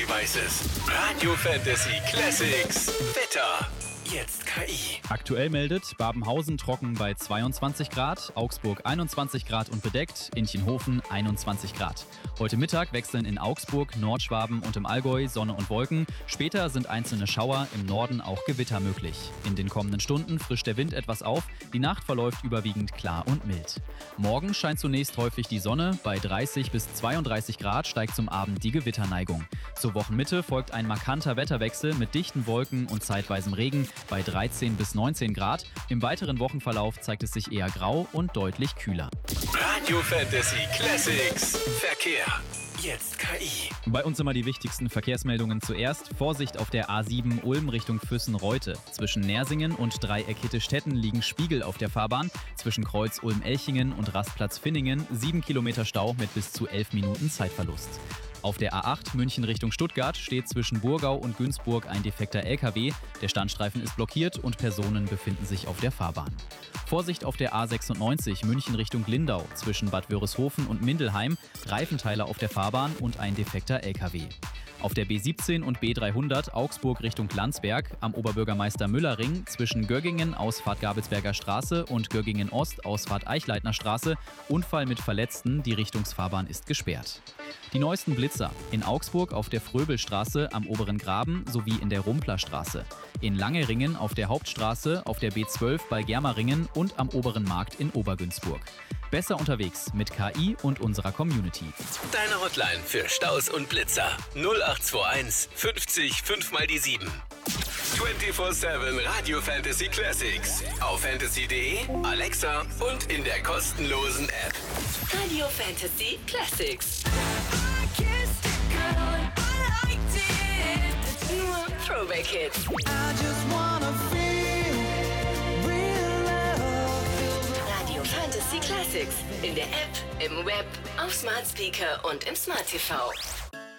Devices. Radio Fantasy Classics. Wetter. Jetzt KI. Aktuell meldet Babenhausen trocken bei 22 Grad, Augsburg 21 Grad und bedeckt, Inchenhofen 21 Grad. Heute Mittag wechseln in Augsburg, Nordschwaben und im Allgäu Sonne und Wolken. Später sind einzelne Schauer, im Norden auch Gewitter möglich. In den kommenden Stunden frischt der Wind etwas auf, die Nacht verläuft überwiegend klar und mild. Morgen scheint zunächst häufig die Sonne, bei 30 bis 32 Grad steigt zum Abend die Gewitterneigung. Zur Wochenmitte folgt ein markanter Wetterwechsel mit dichten Wolken und zeitweisem Regen bei 13 bis 19 Grad. Im weiteren Wochenverlauf zeigt es sich eher grau und deutlich kühler. Radio Fantasy Classics. Verkehr. Jetzt KI. Bei uns immer die wichtigsten Verkehrsmeldungen zuerst. Vorsicht auf der A7 Ulm Richtung Füssen-Reute. Zwischen Nersingen und Dreieck-Hittestätten liegen Spiegel auf der Fahrbahn. Zwischen Kreuz Ulm-Elchingen und Rastplatz Finningen 7 Kilometer Stau mit bis zu 11 Minuten Zeitverlust. Auf der A8 München Richtung Stuttgart steht zwischen Burgau und Günzburg ein defekter LKW. Der Standstreifen ist blockiert und Personen befinden sich auf der Fahrbahn. Vorsicht auf der A96 München Richtung Lindau zwischen Bad Wörishofen und Mindelheim, Reifenteile auf der Fahrbahn und ein defekter LKW. Auf der B17 und B300 Augsburg Richtung Landsberg am Oberbürgermeister-Müller-Ring zwischen Göggingen Ausfahrt Gabelsberger Straße und Göggingen Ost Ausfahrt Eichleitner Straße Unfall mit Verletzten, die Richtungsfahrbahn ist gesperrt. Die neuesten Blitzer in Augsburg auf der Fröbelstraße am Oberen Graben sowie in der Rumplerstraße. In Langeringen auf der Hauptstraße, auf der B12 bei Germeringen und am Oberen Markt in Obergünzburg. Besser unterwegs mit KI und unserer Community. Deine Hotline für Staus und Blitzer. 0821 50 5 mal die 7. 24/7 Radio Fantasy Classics. Auf fantasy.de, Alexa und in der kostenlosen App. Radio Fantasy Classics. Nur Throwback Hits. Radio Fantasy Classics. In der App, im Web, auf Smart Speaker und im Smart TV.